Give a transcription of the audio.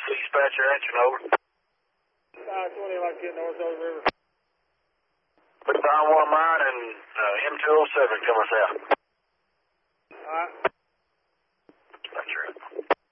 Dispatcher engine, over. 520, like getting north of the river. Put down one mine and M207 coming south. Alright.